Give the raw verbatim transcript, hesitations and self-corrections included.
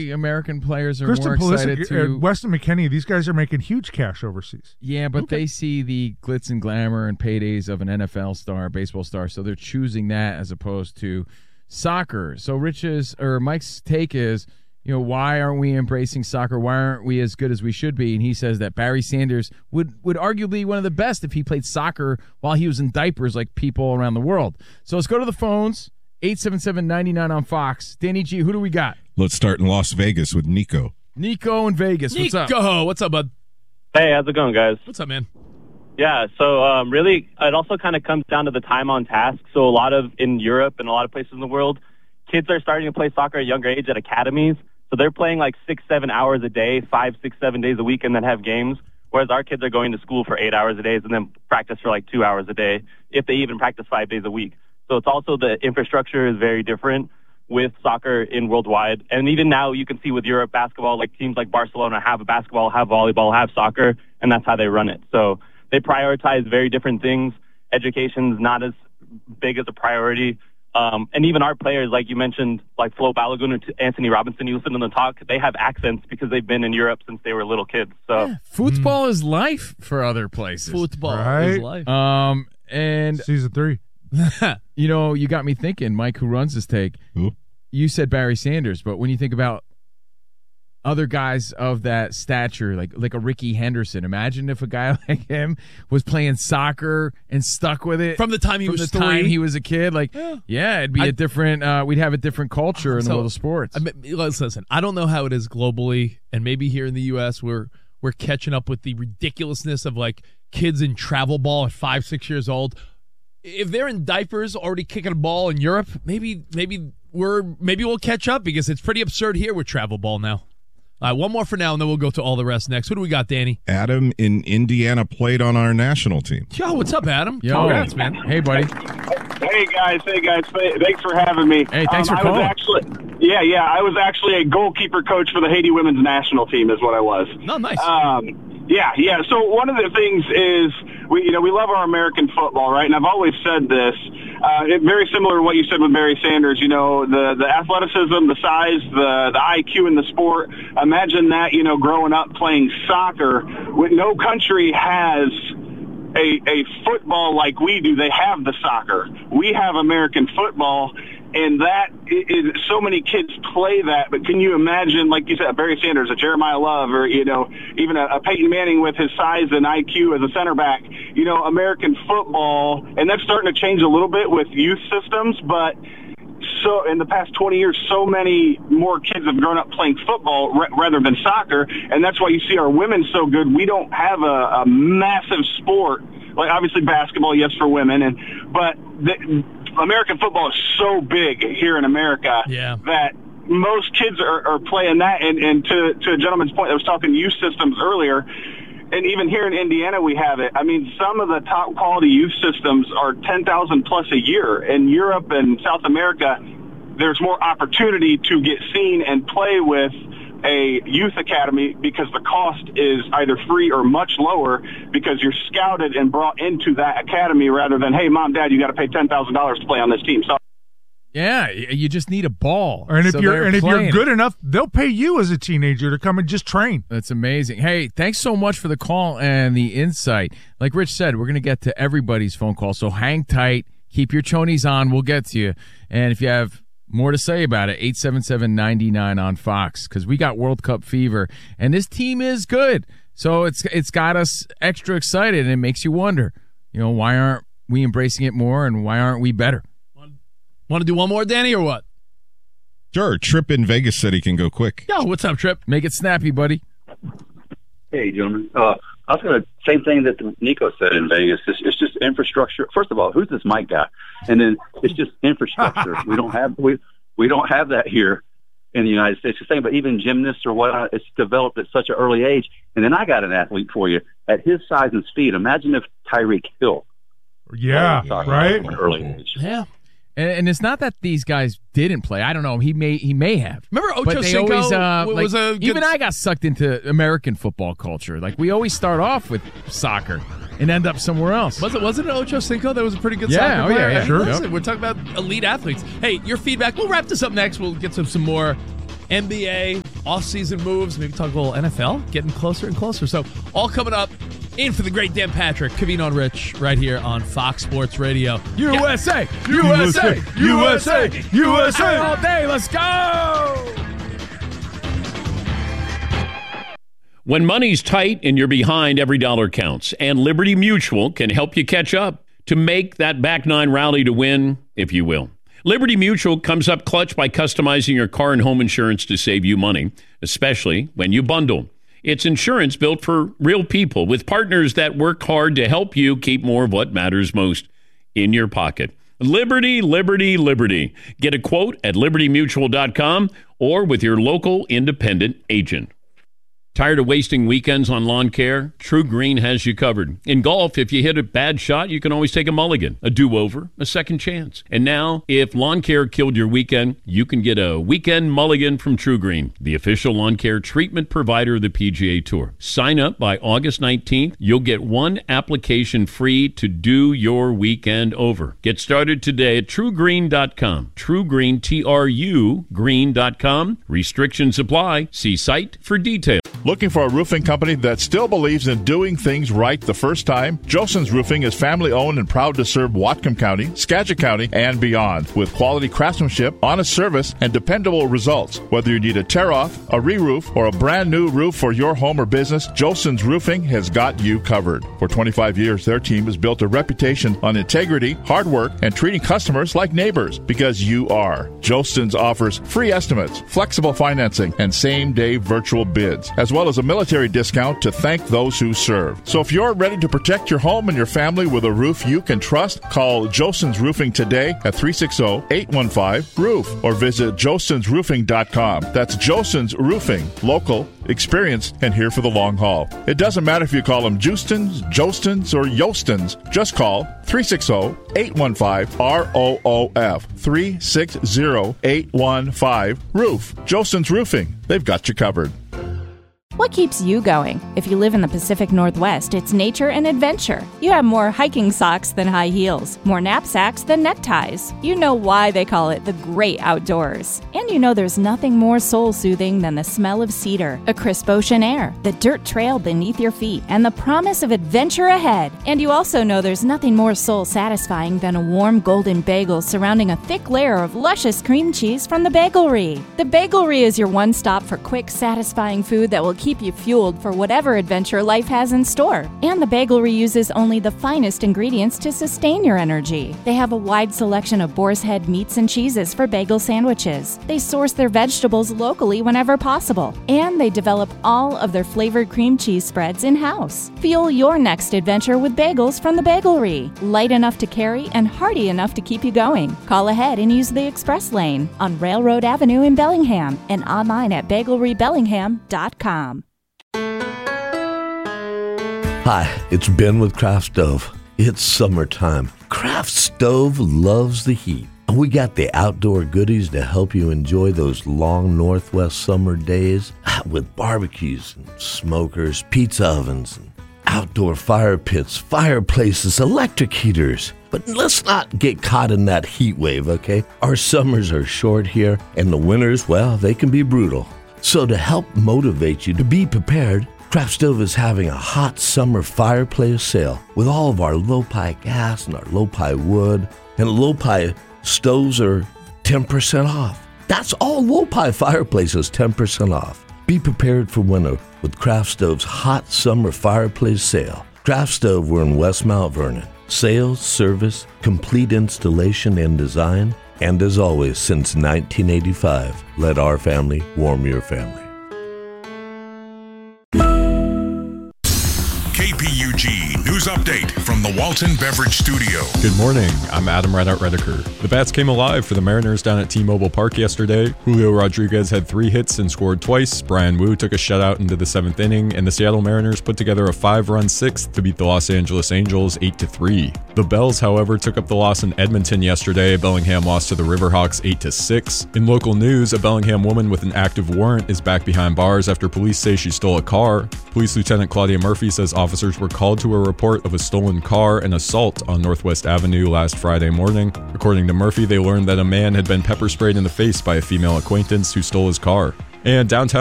why American players are Kristen more excited Pulisic, to... uh, Weston McKennie, these guys are making huge cash overseas. Yeah, but Okay. they see the glitz and glamour and paydays of an N F L star, baseball star, so they're choosing that as opposed to soccer. So Rich's or Mike's take is, you know, why aren't we embracing soccer? Why aren't we as good as we should be? And he says that Barry Sanders would, would arguably be one of the best if he played soccer while he was in diapers like people around the world. So let's go to the phones. eight seven seven, nine nine on Fox. Danny G, who do we got? Let's start in Las Vegas with Nico. Nico in Vegas. What's up? Nico, what's up, bud? Hey, how's it going, guys? What's up, man? Yeah, so um, really, it also kind of comes down to the time on task. So a lot of, in Europe and a lot of places in the world, kids are starting to play soccer at a younger age at academies. So they're playing like six, seven hours a day, five, six, seven days a week, and then have games. Whereas our kids are going to school for eight hours a day and then practice for like two hours a day, if they even practice five days a week. So it's also the infrastructure is very different with soccer in worldwide. And even now you can see with Europe basketball, like teams like Barcelona have a basketball, have volleyball, have soccer, and that's how they run it. So they prioritize very different things. Education's not as big as a priority. Um, and even our players, like you mentioned, like Flo Balogun and Anthony Robinson, you listen to them talk, they have accents because they've been in Europe since they were little kids. So yeah, football mm. is life for other places. Football right? is life. Um, and season three. You know, you got me thinking, Mike, who runs this take, Who? You said Barry Sanders, but when you think about other guys of that stature, like like a Ricky Henderson, imagine if a guy like him was playing soccer and stuck with it From the time he from was the three. time he was a kid. Like, yeah, yeah it'd be I, a different. Uh, we'd have a different culture in so, the world of sports. I mean, let's listen. I don't know how it is globally, and maybe here in the U S we're we're catching up with the ridiculousness of like kids in travel ball at five, six years old. If they're in diapers already kicking a ball in Europe, maybe maybe we're maybe we'll catch up because it's pretty absurd here with travel ball now. All right, one more for now, and then we'll go to all the rest next. Who do we got, Danny? Adam in Indiana played on our national team. Yo, what's up, Adam? Yo, congrats, man. Hey, buddy. Hey, guys. Hey, guys. Thanks for having me. Hey, thanks um, for calling. I was actually, yeah, yeah. I was actually a goalkeeper coach for the Haiti women's national team is what I was. No, nice. Um, yeah, yeah. So one of the things is, we, you know, we love our American football, right? And I've always said this. Uh, it, very similar to what you said with Barry Sanders, you know, the, the athleticism, the size, the, the I Q in the sport. Imagine that, you know, growing up playing soccer. When no country has a, a football like we do. They have the soccer. We have American football, and that is, so many kids play that. But can you imagine, like you said, Barry Sanders, a Jeremiah Love, or, you know, even a, a Peyton Manning with his size and I Q as a center back, you know, American football, and that's starting to change a little bit with youth systems, but so in the past twenty years, so many more kids have grown up playing football r- rather than soccer, and that's why you see our women so good. We don't have a, a massive sport, like obviously basketball, yes, for women, and but the, American football is so big here in America yeah. that most kids are, are playing that. And, and to, to a gentleman's point, I was talking youth systems earlier, and even here in Indiana we have it. I mean, some of the top quality youth systems are ten thousand plus a year. In Europe and South America, there's more opportunity to get seen and play with a youth academy because the cost is either free or much lower because you're scouted and brought into that academy rather than, hey, mom, dad, you got to pay ten thousand dollars to play on this team. So yeah, you just need a ball. And if so you're and if you're good it. enough, they'll pay you as a teenager to come and just train. That's amazing. Hey, thanks so much for the call and the insight. Like Rich said, we're going to get to everybody's phone call, so hang tight. Keep your chonies on. We'll get to you. And if you have more to say about it, eight seven seven, nine nine on Fox, because we got World Cup fever, and this team is good. So it's it's got us extra excited, and it makes you wonder, you know, why aren't we embracing it more, and why aren't we better? Want to do one more, Danny, or what? Sure. Trip in Vegas said he can go quick. Yo, what's up, Trip? Make it snappy, buddy. Hey, gentlemen. Uh, I was going to same thing that Nico said in Vegas. It's, it's just infrastructure. First of all, who's this Mike guy? And then it's just infrastructure. we don't have we we don't have that here in the United States. The same, but even gymnasts or what, it's developed at such an early age. And then I got an athlete for you at his size and speed. Imagine if Tyreek Hill. Yeah, right. At an early age. Yeah. And, and it's not that these guys didn't play. I don't know. He may he may have. Remember Ocho but they Cinco always, uh, was like, a good... even I got sucked into American football culture. Like we always start off with soccer and end up somewhere else. Was it wasn't it Ocho Cinco that was a pretty good yeah, soccer oh, player? Yeah, yeah, I mean, sure. Listen, yep. We're talking about elite athletes. Hey, your feedback. We'll wrap this up next. We'll get some some more N B A off-season moves. Maybe talk a little N F L, getting closer and closer. So all coming up. In for the great Dan Patrick, Covino and Rich, right here on Fox Sports Radio. U S A, U S A, U S A, U S A all day. Let's go. When money's tight and you're behind, every dollar counts. And Liberty Mutual can help you catch up to make that back nine rally to win, if you will. Liberty Mutual comes up clutch by customizing your car and home insurance to save you money, especially when you bundle. It's insurance built for real people with partners that work hard to help you keep more of what matters most in your pocket. Liberty, Liberty, Liberty. Get a quote at liberty mutual dot com or with your local independent agent. Tired of wasting weekends on lawn care? True Green has you covered. In golf, if you hit a bad shot, you can always take a mulligan, a do-over, a second chance. And now, if lawn care killed your weekend, you can get a weekend mulligan from True Green, the official lawn care treatment provider of the P G A Tour. Sign up by August nineteenth. You'll get one application free to do your weekend over. Get started today at true green dot com. True Green, T R U, green dot com. Restrictions apply. See site for details. Looking for a roofing company that still believes in doing things right the first time? Joson's Roofing is family-owned and proud to serve Whatcom County, Skagit County, and beyond with quality craftsmanship, honest service, and dependable results. Whether you need a tear-off, a re-roof, or a brand-new roof for your home or business, Joson's Roofing has got you covered. For twenty-five years, their team has built a reputation on integrity, hard work, and treating customers like neighbors because you are. Joson's offers free estimates, flexible financing, and same-day virtual bids, as well as a military discount to thank those who serve. So if you're ready to protect your home and your family with a roof you can trust, call Joson's Roofing today at three six zero, eight one five, roof or visit josons roofing dot com. That's Joson's Roofing, local, experienced, and here for the long haul. It doesn't matter if you call them Justins, Jostins, or Yostins. Just call three six zero, eight one five, R O O F, three six zero, eight one five, roof. Joson's Roofing. They've got you covered. What keeps you going? If you live in the Pacific Northwest, it's nature and adventure. You have more hiking socks than high heels, more knapsacks than neckties. You know why they call it the great outdoors. And you know there's nothing more soul-soothing than the smell of cedar, a crisp ocean air, the dirt trail beneath your feet, and the promise of adventure ahead. And you also know there's nothing more soul-satisfying than a warm golden bagel surrounding a thick layer of luscious cream cheese from the Bagelry. The Bagelry is your one-stop for quick, satisfying food that will keep you fueled for whatever adventure life has in store. And the Bagelry uses only the finest ingredients to sustain your energy. They have a wide selection of boar's head meats and cheeses for bagel sandwiches. They source their vegetables locally whenever possible. And they develop all of their flavored cream cheese spreads in-house. Fuel your next adventure with bagels from the Bagelry. Light enough to carry and hearty enough to keep you going. Call ahead and use the express lane on Railroad Avenue in Bellingham and online at bagelry bellingham dot com. Hi, it's Ben with Craft Stove. It's summertime. Craft Stove loves the heat. And we got the outdoor goodies to help you enjoy those long Northwest summer days with barbecues and smokers, pizza ovens, and outdoor fire pits, fireplaces, electric heaters. But let's not get caught in that heat wave, okay? Our summers are short here, and the winters, well, they can be brutal. So to help motivate you to be prepared, Craft Stove is having a hot summer fireplace sale with all of our low-pi gas and our low-pi wood. And low-pi stoves are ten percent off. That's all low-pi fireplaces, ten percent off. Be prepared for winter with Craft Stove's hot summer fireplace sale. Craft Stove, we're in West Mount Vernon. Sales, service, complete installation and design. And as always, since nineteen eighty-five, let our family warm your family. K P U G News Update from the Walton Beverage Studio. Good morning. I'm Adam Redout Redeker. The Bats came alive for the Mariners down at T-Mobile Park yesterday. Julio Rodriguez had three hits and scored twice. Brian Wu took a shutout into the seventh inning, and the Seattle Mariners put together a five-run sixth to beat the Los Angeles Angels eight to three. The Bells, however, took up the loss in Edmonton yesterday. Bellingham lost to the Riverhawks eight to six. In local news, a Bellingham woman with an active warrant is back behind bars after police say she stole a car. Police Lieutenant Claudia Murphy says officers were called to a report of a stolen car and assault on Northwest Avenue last Friday morning. According to Murphy, they learned that a man had been pepper sprayed in the face by a female acquaintance who stole his car. And downtown